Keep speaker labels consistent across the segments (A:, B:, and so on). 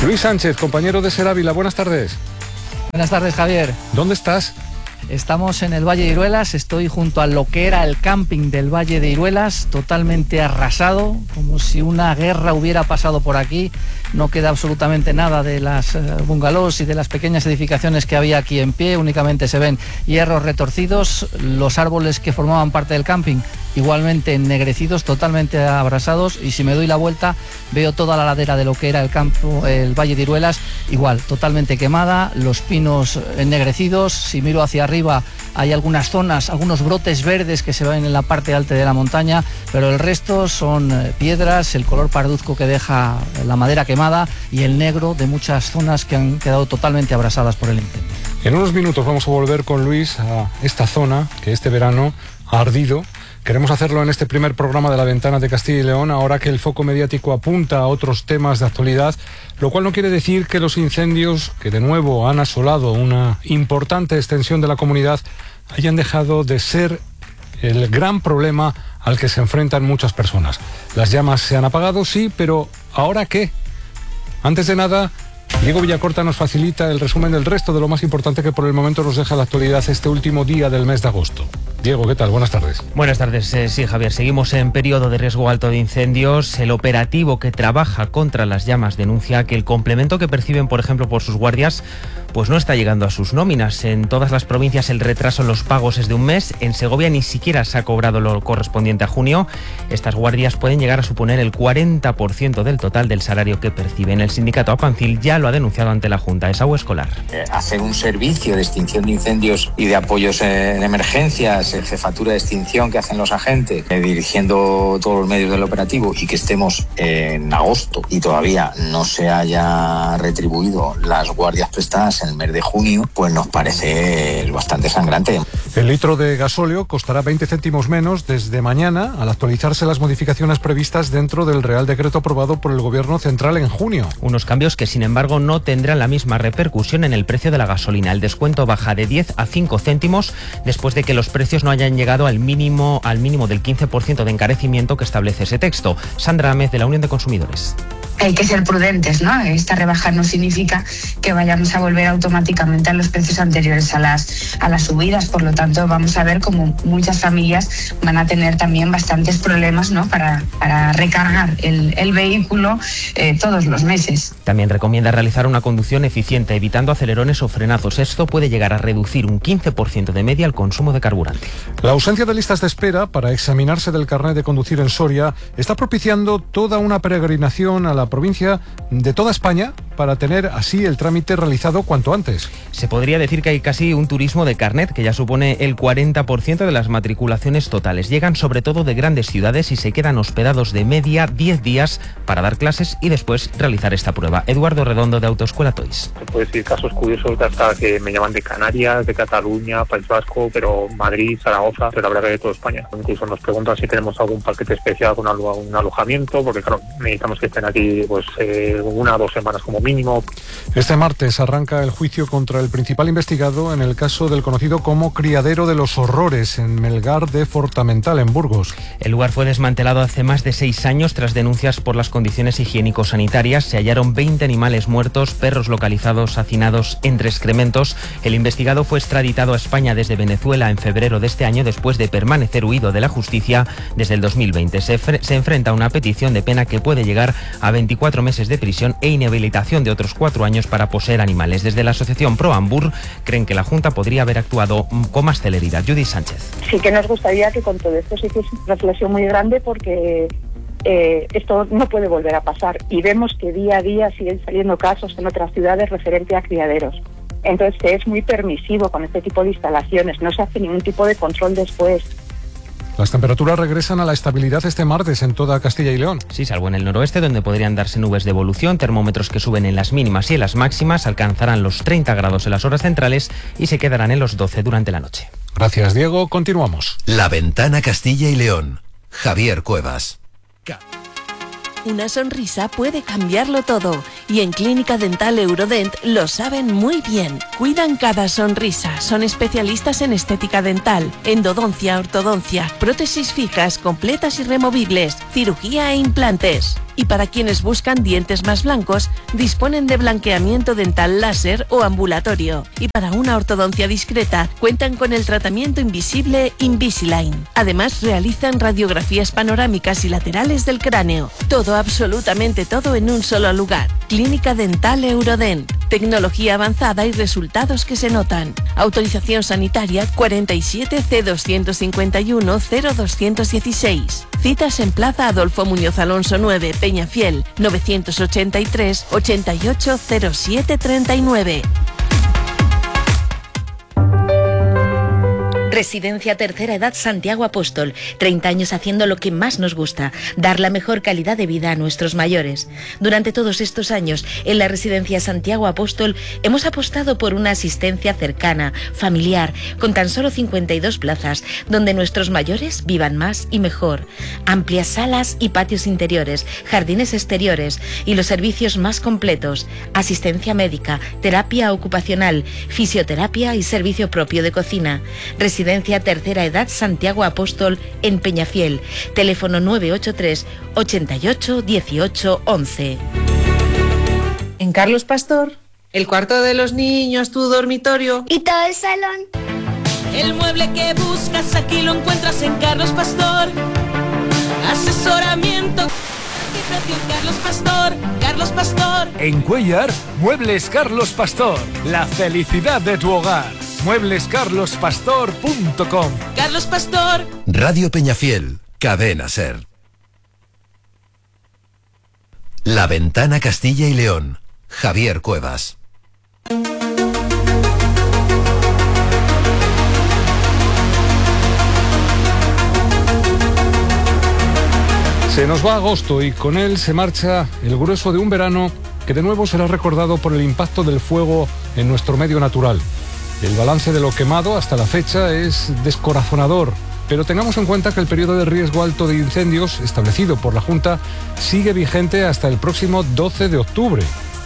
A: Luis Sánchez, compañero de Ser Ávila, buenas tardes.
B: Buenas tardes, Javier.
A: ¿Dónde estás?
B: Estamos en el Valle de Iruelas, estoy junto a lo que era el camping del Valle de Iruelas, totalmente arrasado, como si una guerra hubiera pasado por aquí. No queda absolutamente nada de las bungalows y de las pequeñas edificaciones que había aquí en pie, únicamente se ven hierros retorcidos, los árboles que formaban parte del camping igualmente ennegrecidos, totalmente abrasados, y si me doy la vuelta veo toda la ladera de lo que era el campo, el Valle de Iruelas, igual, totalmente quemada, los pinos ennegrecidos. Si miro hacia arriba hay algunas zonas, algunos brotes verdes que se ven en la parte alta de la montaña, pero el resto son piedras, el color parduzco que deja la madera quemada y el negro de muchas zonas que han quedado totalmente abrasadas por el incendio.
A: En unos minutos vamos a volver con Luis a esta zona que este verano ha ardido. Queremos hacerlo en este primer programa de La Ventana de Castilla y León, ahora que el foco mediático apunta a otros temas de actualidad, lo cual no quiere decir que los incendios, que de nuevo han asolado una importante extensión de la comunidad, hayan dejado de ser el gran problema al que se enfrentan muchas personas. Las llamas se han apagado, sí, pero ¿ahora qué? Antes de nada, Diego Villacorta nos facilita el resumen del resto de lo más importante que por el momento nos deja la actualidad este último día del mes de agosto. Diego, ¿qué tal? Buenas tardes.
C: Buenas tardes, sí, Javier. Seguimos en periodo de riesgo alto de incendios. El operativo que trabaja contra las llamas denuncia que el complemento que perciben, por ejemplo, por sus guardias, pues no está llegando a sus nóminas. En todas las provincias el retraso en los pagos es de un mes. En Segovia ni siquiera se ha cobrado lo correspondiente a junio. Estas guardias pueden llegar a suponer el 40% del total del salario que perciben. El sindicato Apancil ya lo ha denunciado ante la Junta. Esau Escolar.
D: Hacer un servicio de extinción de incendios y de apoyos en emergencias, jefatura de extinción que hacen los agentes, dirigiendo todos los medios del operativo, y que estemos en agosto y todavía no se haya retribuido las guardias prestadas en el mes de junio, pues nos parece bastante sangrante.
A: El litro de gasóleo costará 20 céntimos menos desde mañana al actualizarse las modificaciones previstas dentro del Real Decreto aprobado por el Gobierno Central en junio.
C: Unos cambios que, sin embargo, no tendrán la misma repercusión en el precio de la gasolina. El descuento baja de 10 a 5 céntimos después de que los precios no hayan llegado al mínimo del 15% de encarecimiento que establece ese texto. Sandra Améz, de la Unión de Consumidores.
E: Hay que ser prudentes, ¿no? Esta rebaja no significa que vayamos a volver automáticamente a los precios anteriores a las subidas. Por lo tanto, vamos a ver cómo muchas familias van a tener también bastantes problemas, ¿no? para recargar el vehículo todos los meses.
C: También recomienda realizar una conducción eficiente, evitando acelerones o frenazos. Esto puede llegar a reducir un 15% de media el consumo de carburante.
A: La ausencia de listas de espera para examinarse del carnet de conducir en Soria está propiciando toda una peregrinación a la provincia de toda España para tener así el trámite realizado cuanto antes.
C: Se podría decir que hay casi un turismo de carnet, que ya supone el 40% de las matriculaciones totales. Llegan sobre todo de grandes ciudades y se quedan hospedados de media 10 días para dar clases y después realizar esta prueba. Eduardo Redondo, de Autoescuela Toys.
F: Se puede decir casos curiosos de hasta que me llaman de Canarias, de Cataluña, País Vasco, pero Madrid, Zaragoza, pero la verdad que de toda España. Incluso nos preguntan si tenemos algún paquete especial con un alojamiento, porque claro, necesitamos que estén aquí pues 1 o 2 semanas como mínimo.
A: Este martes arranca el juicio contra el principal investigado en el caso del conocido como Criadero de los Horrores en Melgar de Fortamental, en Burgos.
C: El lugar fue desmantelado hace más de 6 años tras denuncias por las condiciones higiénico-sanitarias. Se hallaron 20 animales muertos, perros localizados hacinados entre excrementos. El investigado fue extraditado a España desde Venezuela en febrero de este año, después de permanecer huido de la justicia desde el 2020. Se enfrenta a una petición de pena que puede llegar a 24 meses de prisión e inhabilitación de otros 4 años para poseer animales. Desde la asociación ProAmbur creen que la Junta podría haber actuado con más celeridad. Judith Sánchez.
G: Sí que nos gustaría que con todo esto se hiciese una reflexión muy grande, porque esto no puede volver a pasar, y vemos que día a día siguen saliendo casos en otras ciudades referente a criaderos. Entonces es muy permisivo con este tipo de instalaciones, no se hace ningún tipo de control después.
A: Las temperaturas regresan a la estabilidad este martes en toda Castilla y León.
C: Sí, salvo en el noroeste, donde podrían darse nubes de evolución. Termómetros que suben en las mínimas y en las máximas, alcanzarán los 30 grados en las horas centrales y se quedarán en los 12 durante la noche.
A: Gracias, Diego. Continuamos.
H: La Ventana Castilla y León. Javier Cuevas.
I: Una sonrisa puede cambiarlo todo, Y en Clínica Dental Eurodent lo saben muy bien. Cuidan cada sonrisa, son especialistas en estética dental, endodoncia, ortodoncia, prótesis fijas, completas y removibles, cirugía e implantes. Y para quienes buscan dientes más blancos, disponen de blanqueamiento dental láser o ambulatorio. Y para una ortodoncia discreta, cuentan con el tratamiento invisible Invisalign. Además, realizan radiografías panorámicas y laterales del cráneo. Todo, absolutamente todo en un solo lugar. Clínica Dental Eurodent. Tecnología avanzada y resultados que se notan. Autorización sanitaria 47 C251 0216. Citas en Plaza Adolfo Muñoz Alonso 9, Peñafiel, 983 88 07 39.
J: Residencia Tercera Edad Santiago Apóstol, 30 años haciendo lo que más nos gusta, dar la mejor calidad de vida a nuestros mayores. Durante todos estos años, en la Residencia Santiago Apóstol, hemos apostado por una asistencia cercana, familiar, con tan solo 52 plazas, donde nuestros mayores vivan más y mejor. Amplias salas y patios interiores, jardines exteriores y los servicios más completos, asistencia médica, terapia ocupacional, fisioterapia y servicio propio de cocina. Residencia Tercera Edad Santiago Apóstol en Peñafiel. Teléfono 983 88 18 11.
K: En Carlos Pastor, el cuarto de los niños, tu dormitorio
L: y todo el salón.
M: El mueble que buscas aquí lo encuentras en Carlos Pastor. Asesoramiento. Carlos Pastor, Carlos Pastor.
N: En Cuéllar, Muebles Carlos Pastor. La felicidad de tu hogar. Mueblescarlospastor.com.
M: Carlos Pastor.
H: Radio Peñafiel, Cadena Ser. La Ventana Castilla y León. Javier Cuevas.
A: Se nos va agosto y con él se marcha el grueso de un verano que de nuevo será recordado por el impacto del fuego en nuestro medio natural. El balance de lo quemado hasta la fecha es descorazonador, pero tengamos en cuenta que el periodo de riesgo alto de incendios establecido por la Junta sigue vigente hasta el próximo 12 de octubre.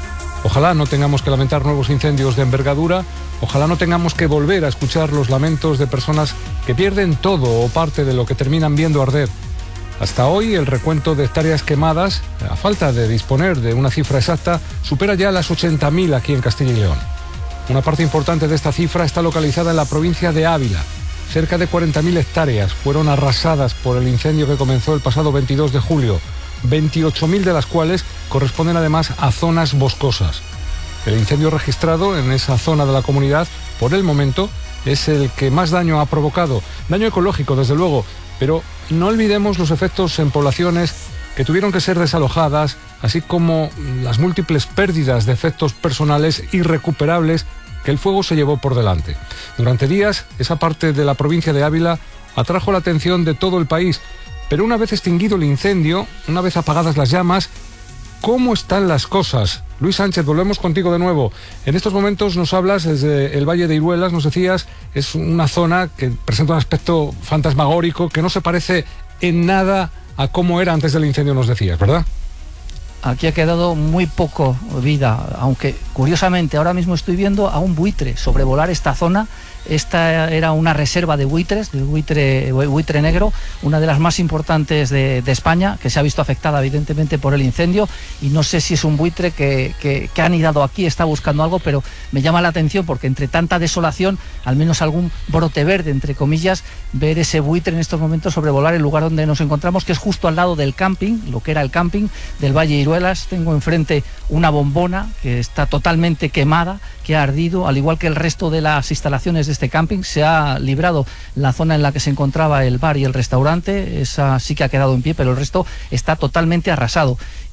A: Ojalá no tengamos que lamentar nuevos incendios de envergadura, ojalá no tengamos que volver a escuchar los lamentos de personas que pierden todo o parte de lo que terminan viendo arder. Hasta hoy el recuento de hectáreas quemadas, a falta de disponer de una cifra exacta, supera ya las 80.000 aquí en Castilla y León. Una parte importante de esta cifra está localizada en la provincia de Ávila. Cerca de 40.000 hectáreas fueron arrasadas por el incendio que comenzó el pasado 22 de julio, 28.000 de las cuales corresponden además a zonas boscosas. El incendio registrado en esa zona de la comunidad, por el momento, es el que más daño ha provocado. Daño ecológico, desde luego, pero no olvidemos los efectos en poblaciones que tuvieron que ser desalojadas, así como las múltiples pérdidas de efectos personales irrecuperables que el fuego se llevó por delante. Durante días, esa parte de la provincia de Ávila atrajo la atención de todo el país, pero una vez extinguido el incendio, una vez apagadas las llamas, ¿cómo están las cosas? Luis Sánchez, volvemos contigo de nuevo. En estos momentos nos hablas desde el Valle de Iruelas, nos decías, es una zona que presenta un aspecto fantasmagórico que no se parece en nada a cómo era antes del incendio, nos decías, ¿verdad?
B: Aquí ha quedado muy poco vida, aunque curiosamente ahora mismo estoy viendo a un buitre sobrevolar esta zona. Esta era una reserva de buitres, de buitre negro, una de las más importantes de España, que se ha visto afectada evidentemente por el incendio, y no sé si es un buitre que ha anidado aquí, está buscando algo, pero me llama la atención porque entre tanta desolación, al menos algún brote verde, entre comillas, ver ese buitre en estos momentos sobrevolar el lugar donde nos encontramos, que es justo al lado del camping, lo que era el camping del Valle de Iruelas. Tengo enfrente una bombona que está totalmente quemada, que ha ardido, al igual que el resto de las instalaciones de este camping. Se ha librado la zona en la que se encontraba el bar y el restaurante, esa sí que ha quedado en pie, pero el resto está totalmente arrasado.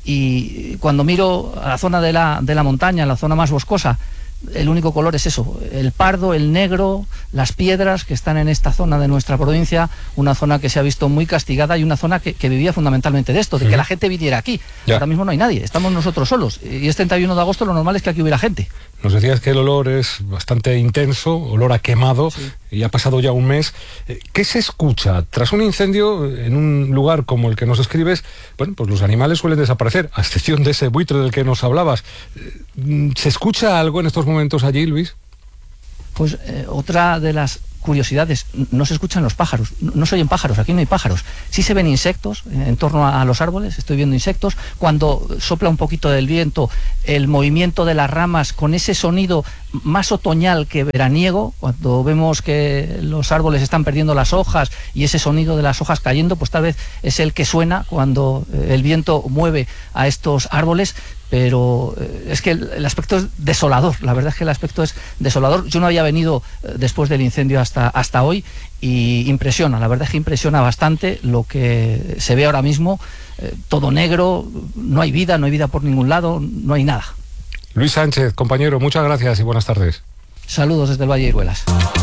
B: Y cuando miro a la zona de la montaña, la zona más boscosa, el único color es eso, el pardo, el negro, las piedras que están en esta zona de nuestra provincia, una zona que se ha visto muy castigada y una zona que vivía fundamentalmente de esto, de que la gente viniera aquí. Ya. Ahora mismo no hay nadie, estamos nosotros solos, y es 31 de agosto, lo normal es que aquí hubiera gente.
A: Nos decías que el olor es bastante intenso, olor a quemado, sí. y ha pasado ya un mes. ¿Qué se escucha? Tras un incendio en un lugar como el que nos describes, bueno, pues los animales suelen desaparecer, a excepción de ese buitre del que nos hablabas. ¿Se escucha algo en estos momentos allí, Luis?
B: Pues otra de las curiosidades, no se escuchan los pájaros, no se oyen pájaros, aquí no hay pájaros. Sí se ven insectos en torno a los árboles, estoy viendo insectos. Cuando sopla un poquito del viento, el movimiento de las ramas con ese sonido más otoñal que veraniego, cuando vemos que los árboles están perdiendo las hojas y ese sonido de las hojas cayendo, pues tal vez es el que suena cuando el viento mueve a estos árboles. Pero es que el aspecto es desolador, la verdad es que el aspecto es desolador. Yo no había venido después del incendio hasta hoy y impresiona, la verdad es que impresiona bastante lo que se ve ahora mismo, todo negro, no hay vida por ningún lado, no hay nada.
A: Luis Sánchez, compañero, muchas gracias y buenas tardes.
B: Saludos desde el Valle de Iruelas.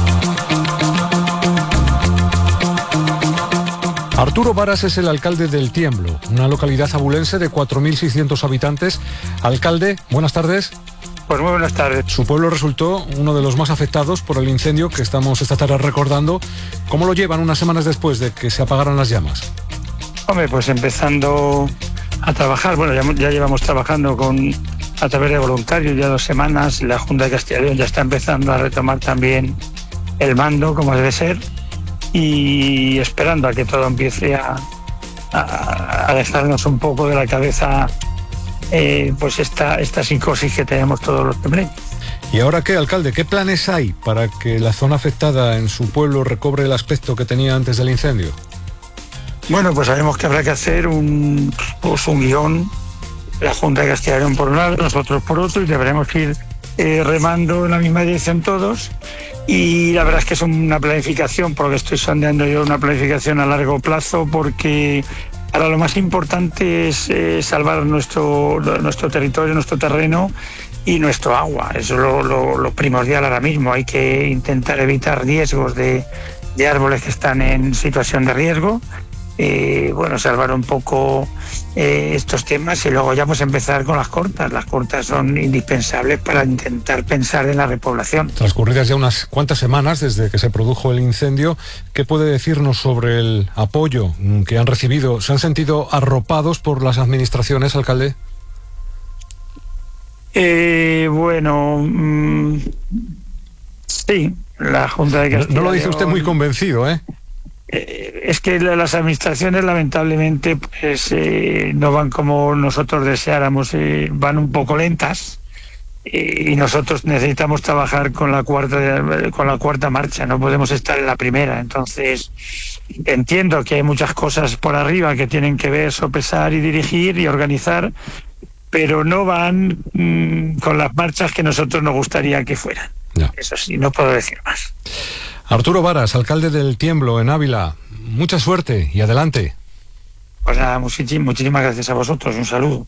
A: Arturo Varas es el alcalde del Tiemblo, una localidad abulense de 4.600 habitantes. Alcalde, buenas tardes.
L: Pues muy buenas tardes.
A: Su pueblo resultó uno de los más afectados por el incendio que estamos esta tarde recordando. ¿Cómo lo llevan unas semanas después de que se apagaran las llamas?
L: Hombre, pues empezando a trabajar. Bueno, ya llevamos trabajando a través de voluntarios ya 2 semanas. La Junta de Castilla y León ya está empezando a retomar también el mando, como debe ser, y esperando a que todo empiece a dejarnos un poco de la cabeza pues esta psicosis que tenemos todos los timbreños.
A: ¿Y ahora qué, alcalde? ¿Qué planes hay para que la zona afectada en su pueblo recobre el aspecto que tenía antes del incendio?
L: Bueno, pues sabemos que habrá que hacer un guión, la Junta de Castilla y León por un lado, nosotros por otro, y deberemos ir remando en la misma dirección todos. Y la verdad es que es una planificación, por lo que estoy sondeando yo, una planificación a largo plazo, porque ahora lo más importante es salvar nuestro territorio, nuestro terreno y nuestro agua. Eso es lo primordial ahora mismo. Hay que intentar evitar riesgos de árboles que están en situación de riesgo. Salvar un poco estos temas y luego ya pues empezar con las cortas. Las cortas son indispensables para intentar pensar en la repoblación.
A: Transcurridas ya unas cuantas semanas desde que se produjo el incendio, ¿qué puede decirnos sobre el apoyo que han recibido? ¿Se han sentido arropados por las administraciones, alcalde?
L: Sí, la Junta de Castilla.
A: No lo dice usted muy convencido, ¿eh?
L: Es que las administraciones lamentablemente pues no van como nosotros deseáramos, van un poco lentas y nosotros necesitamos trabajar con la cuarta marcha, no podemos estar en la primera. Entonces entiendo que hay muchas cosas por arriba que tienen que ver, sopesar y dirigir y organizar, pero no van con las marchas que nosotros nos gustaría que fueran. No. Eso sí, no puedo decir más.
A: Arturo Varas, alcalde del Tiemblo, en Ávila. Mucha suerte y adelante.
L: Pues nada, muchísimas gracias a vosotros. Un saludo.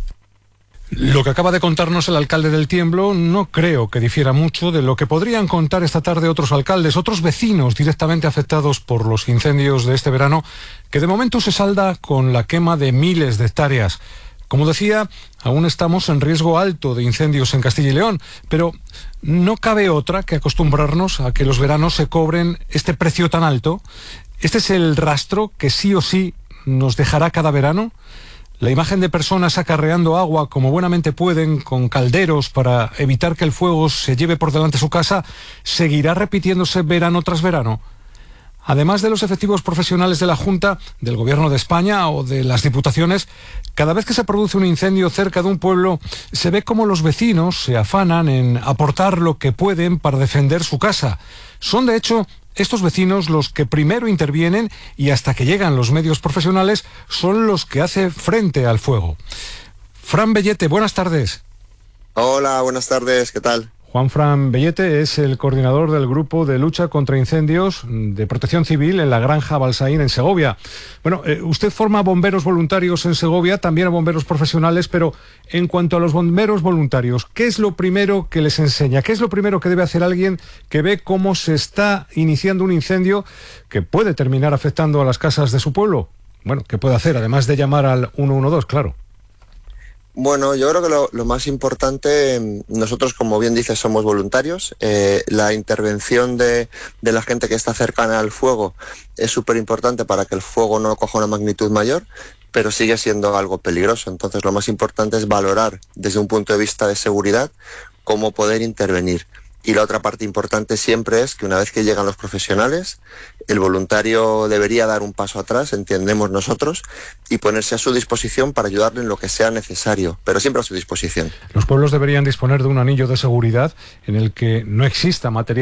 A: Lo que acaba de contarnos el alcalde del Tiemblo no creo que difiera mucho de lo que podrían contar esta tarde otros alcaldes, otros vecinos directamente afectados por los incendios de este verano, que de momento se salda con la quema de miles de hectáreas. Como decía, aún estamos en riesgo alto de incendios en Castilla y León, pero no cabe otra que acostumbrarnos a que los veranos se cobren este precio tan alto. Este es el rastro que sí o sí nos dejará cada verano. La imagen de personas acarreando agua como buenamente pueden con calderos para evitar que el fuego se lleve por delante su casa seguirá repitiéndose verano tras verano. Además de los efectivos profesionales de la Junta, del Gobierno de España o de las diputaciones, cada vez que se produce un incendio cerca de un pueblo, se ve cómo los vecinos se afanan en aportar lo que pueden para defender su casa. Son, de hecho, estos vecinos los que primero intervienen y hasta que llegan los medios profesionales son los que hacen frente al fuego. Fran Bellete, buenas tardes.
O: Hola, buenas tardes, ¿qué tal?
A: Juan Fran Bellete es el coordinador del Grupo de Lucha contra Incendios de Protección Civil en la Granja Balsaín, en Segovia. Bueno, usted forma bomberos voluntarios en Segovia, también a bomberos profesionales, pero en cuanto a los bomberos voluntarios, ¿qué es lo primero que les enseña? ¿Qué es lo primero que debe hacer alguien que ve cómo se está iniciando un incendio que puede terminar afectando a las casas de su pueblo? Bueno, ¿qué puede hacer? Además de llamar al 112, claro.
O: Bueno, yo creo que lo más importante, nosotros, como bien dices, somos voluntarios. La intervención de la gente que está cercana al fuego es súper importante para que el fuego no coja una magnitud mayor, pero sigue siendo algo peligroso. Entonces, lo más importante es valorar desde un punto de vista de seguridad cómo poder intervenir. Y la otra parte importante siempre es que una vez que llegan los profesionales, el voluntario debería dar un paso atrás, entendemos nosotros, y ponerse a su disposición para ayudarle en lo que sea necesario, pero siempre a su disposición.
A: Los pueblos deberían disponer de un anillo de seguridad en el que no exista material